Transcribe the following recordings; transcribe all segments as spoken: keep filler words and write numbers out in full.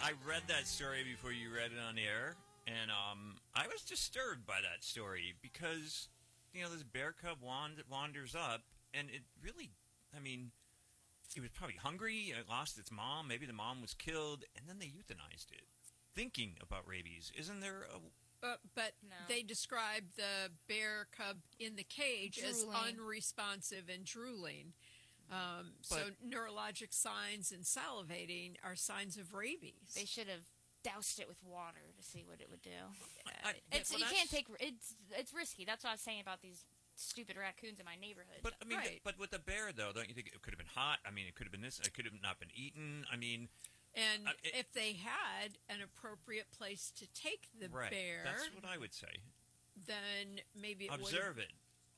I read that story before you read it on the air, and um, I was disturbed by that story because, you know, this bear cub wand- wanders up, and it really, I mean, it was probably hungry, it lost its mom, maybe the mom was killed, and then they euthanized it, thinking about rabies. Isn't there a... Uh, but No. they described the bear cub in the cage Drooling. as unresponsive and drooling. Um, so neurologic signs and salivating are signs of rabies. They should have doused it with water to see what it would do. I- It's well, you that's- can't take it's it's risky. That's what I was saying about these stupid raccoons in my neighborhood. But I mean, Right. but with the bear though, don't you think it could have been hot? I mean, it could have been this. It could have not been eaten. I mean, And Uh, it- if they had an appropriate place to take the right? bear, That's what I would say. then maybe it would Observe it.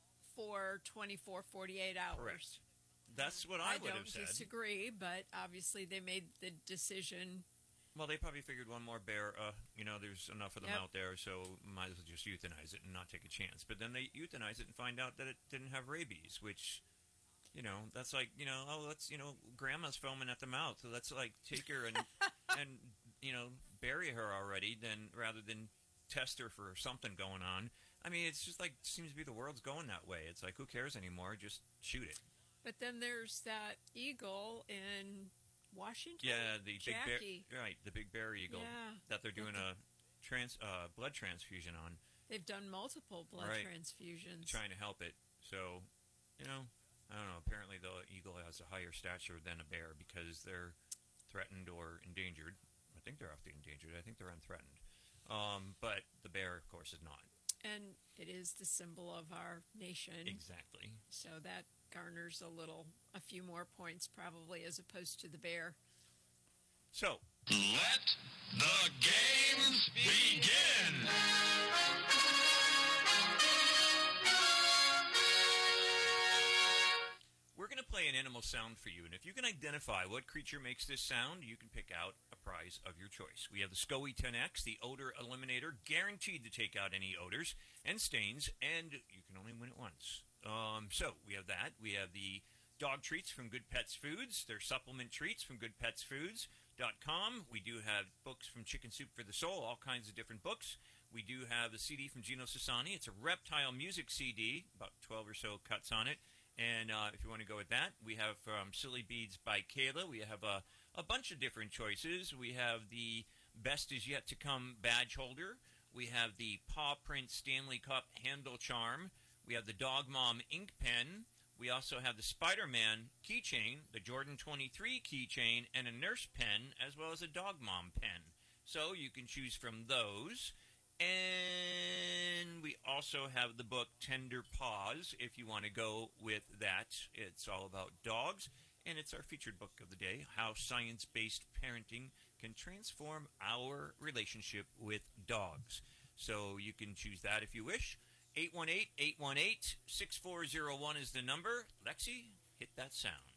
for twenty-four, forty-eight hours. Correct. That's what I, I would don't have said. disagree, but obviously they made the decision. Well, they probably figured one more bear. Uh, you know, there's enough of them Yep. out there, so might as well just euthanize it and not take a chance. But then they euthanize it and find out that it didn't have rabies, which, you know, that's like, you know, oh, let's, you know, grandma's foaming at the mouth, so let's like take her and and you know bury her already, then rather than test her for something going on. I mean, it's just like seems to be the world's going that way. It's like, who cares anymore? Just shoot it. But then there's that eagle in Washington. Yeah, the Jackie. big bear, right? The big bear eagle Yeah. that they're doing a trans uh, blood transfusion on, They've done multiple blood Right. transfusions. trying to help it. So, you know, I don't know. Apparently, the eagle has a higher stature than a bear because they're threatened or endangered. I think they're off the endangered. I think they're unthreatened. Um, but the bear, of course, is not. And it is the symbol of our nation. Exactly. So that garners a little, a few more points probably as opposed to the bear. So, Let the games begin! we're going to play an animal sound for you, and if you can identify what creature makes this sound, you can pick out a prize of your choice. We have the SCOE ten X, the odor eliminator, guaranteed to take out any odors and stains, and you can only win it once. Um, so we have that. We have the dog treats from Good Pets Foods. They're supplement treats from good pets foods dot com. We do have books from Chicken Soup for the Soul, all kinds of different books. We do have the C D from Gino Sassani. It's a reptile music C D, about twelve or so cuts on it. And uh, if you want to go with that, we have from Silly Beads by Kayla. We have a, a bunch of different choices. We have the Best Is Yet to Come badge holder. We have the Paw Print Stanley Cup handle charm. We have the Dog Mom ink pen. We also have the Spider-Man keychain, the Jordan twenty-three keychain, and a nurse pen, as well as a Dog Mom pen. So you can choose from those. And we also have the book Tender Paws, if you want to go with that. It's all about dogs, and it's our featured book of the day, How Science-Based Parenting Can Transform Our Relationship with Dogs. So you can choose that if you wish. eight one eight, eight one eight, six four zero one is the number. Lexi, hit that sound.